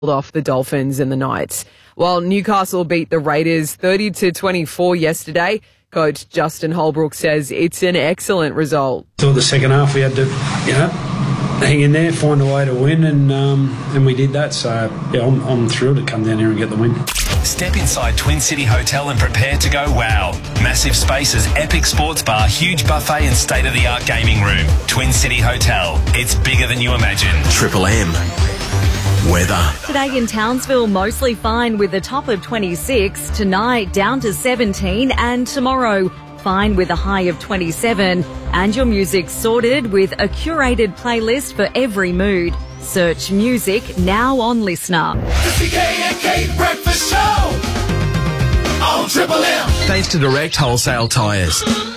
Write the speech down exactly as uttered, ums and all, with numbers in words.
off the Dolphins in the Knights. While Newcastle beat the Raiders thirty to twenty-four yesterday, coach Justin Holbrook says it's an excellent result. Through the second half, we had to, you know, hang in there, find a way to win, and um, and we did that. So yeah, I'm, I'm thrilled to come down here and get the win. Step inside Twin City Hotel and prepare to go wow. Massive spaces, epic sports bar, huge buffet and state-of-the-art gaming room. Twin City Hotel. It's bigger than you imagine. Triple M. Weather. Today in Townsville, mostly fine with a top of twenty-six. Tonight, down to seventeen. And tomorrow, fine with a high of twenty-seven. And your music sorted with a curated playlist for every mood. Search music now on Listener. The C K and K Breakfast Show on Triple M. Thanks to Direct Wholesale Tyres.